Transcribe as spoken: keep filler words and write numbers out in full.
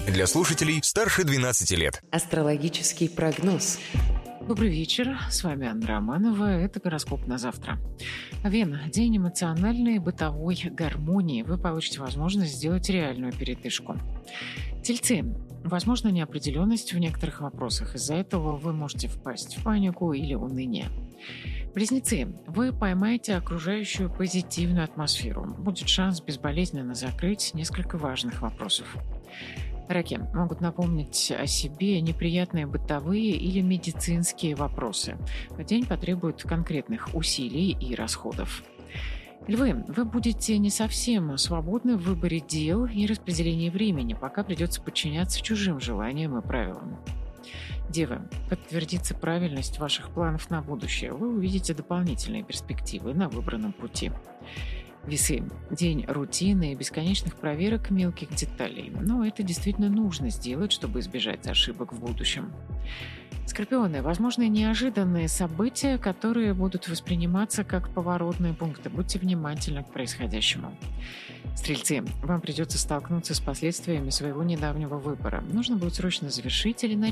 Для слушателей старше двенадцати лет. Астрологический прогноз. Добрый вечер, с вами Анна Романова, это гороскоп на завтра. Овен, день эмоциональной бытовой гармонии. Вы получите возможность сделать реальную передышку. Тельцы, возможно неопределенность в некоторых вопросах, из-за этого вы можете впасть в панику или уныние. Близнецы, вы поймаете окружающую позитивную атмосферу. Будет шанс безболезненно закрыть несколько важных вопросов. Раки могут напомнить о себе неприятные бытовые или медицинские вопросы. День потребует конкретных усилий и расходов. Львы, вы будете не совсем свободны в выборе дел и распределении времени, пока придется подчиняться чужим желаниям и правилам. Девы, подтвердится правильность ваших планов на будущее. Вы увидите дополнительные перспективы на выбранном пути. Весы. День рутины и бесконечных проверок мелких деталей. Но это действительно нужно сделать, чтобы избежать ошибок в будущем. Скорпионы. Возможны неожиданные события, которые будут восприниматься как поворотные пункты. Будьте внимательны к происходящему. Стрельцы. Вам придется столкнуться с последствиями своего недавнего выбора. Нужно будет срочно завершить или начать